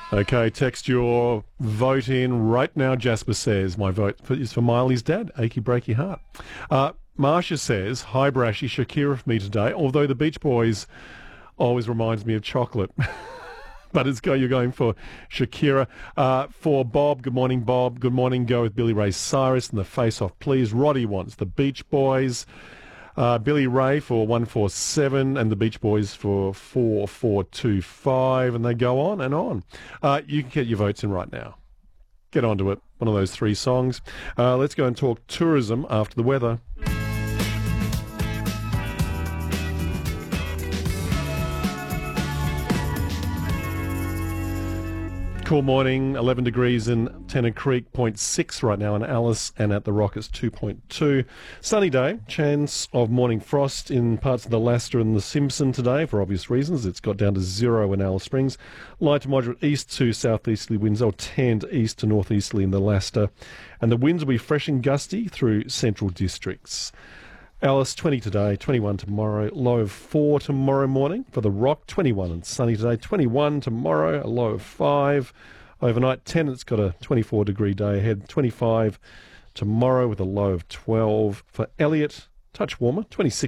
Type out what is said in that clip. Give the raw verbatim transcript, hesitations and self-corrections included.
Okay, text your vote in right now. Jasper says, my vote is for Miley's dad, Achy Breaky Heart. Uh, Marsha says, hi Brashy, Shakira for me today, although the Beach Boys always reminds me of chocolate. But it's go, you're going for Shakira. Uh, for Bob, good morning, Bob. Good morning, go with Billy Ray Cyrus and the Face Off, please. Roddy wants the Beach Boys. Uh, Billy Ray for one four seven and the Beach Boys for four four two five, and they go on and on. Uh, you can get your votes in right now. Get onto it. One of those three songs. Uh, let's go and talk tourism after the weather. Cool morning, eleven degrees in Tennant Creek, zero point six right now in Alice, and at the Rockets two point two. Sunny day, chance of morning frost in parts of the Leicester and the Simpson today for obvious reasons. It's got down to zero in Alice Springs. Light to moderate east to southeasterly winds, or ten to east to northeasterly in the Leicester. And the winds will be fresh and gusty through central districts. Alice, twenty today, twenty-one tomorrow, low of four tomorrow morning. For the Rock, twenty-one and sunny today, twenty-one tomorrow, a low of five. Overnight, ten, it's got a twenty-four degree day ahead, twenty-five tomorrow with a low of twelve. For Elliot, touch warmer, twenty-six.